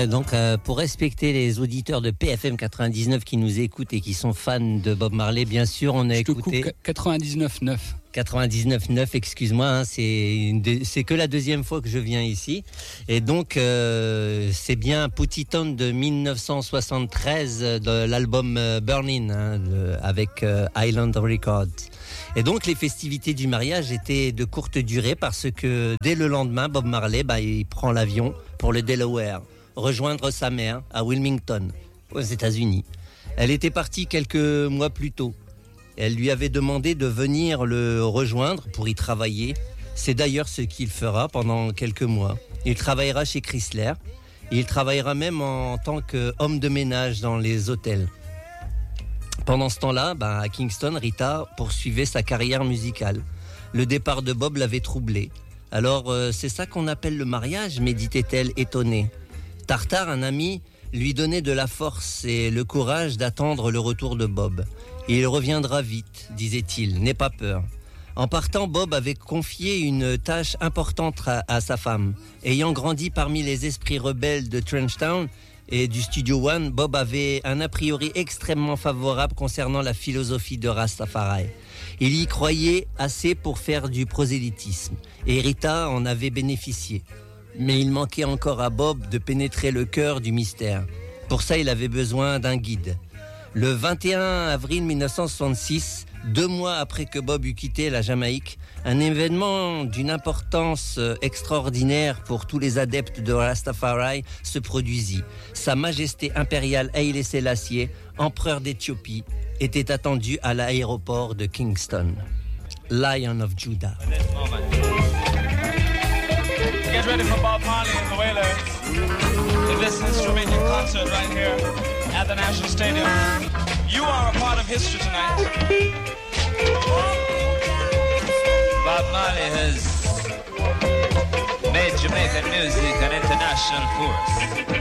Pour respecter les auditeurs de PFM 99 qui nous écoutent et qui sont fans de Bob Marley, bien sûr, on a écouté 99.9. 99.9, excuse-moi, hein, c'est que la deuxième fois que je viens ici. Et donc, c'est bien Put It On de 1973 de l'album Burning, hein, avec Island Records. Et donc, les festivités du mariage étaient de courte durée parce que dès le lendemain, Bob Marley, il prend l'avion pour le Delaware, rejoindre sa mère à Wilmington, aux États-Unis. Elle était partie quelques mois plus tôt. Elle lui avait demandé de venir le rejoindre pour y travailler. C'est d'ailleurs ce qu'il fera pendant quelques mois. Il travaillera chez Chrysler. Il travaillera même en tant qu'homme de ménage dans les hôtels. Pendant ce temps-là, à Kingston, Rita poursuivait sa carrière musicale. Le départ de Bob l'avait troublée. Alors, c'est ça qu'on appelle le mariage, méditait-elle étonnée. Tartare, un ami, lui donnait de la force et le courage d'attendre le retour de Bob. Il reviendra vite, disait-il, n'aie pas peur. En partant, Bob avait confié une tâche importante à sa femme. Ayant grandi parmi les esprits rebelles de Trenchtown et du Studio One, Bob avait un a priori extrêmement favorable concernant la philosophie de Rastafari. Il y croyait assez pour faire du prosélytisme, et Rita en avait bénéficié. Mais il manquait encore à Bob de pénétrer le cœur du mystère. Pour ça, il avait besoin d'un guide. Le 21 avril 1966, 2 mois après que Bob eut quitté la Jamaïque, un événement d'une importance extraordinaire pour tous les adeptes de Rastafari se produisit. Sa Majesté impériale Haïlé Sélassié, empereur d'Éthiopie, était attendu à l'aéroport de Kingston. Lion of Judah. Get ready for Bob Marley and the Wailers in this instrumental concert right here at the National Stadium. You are a part of history tonight. Bob Marley has made Jamaican music an international force.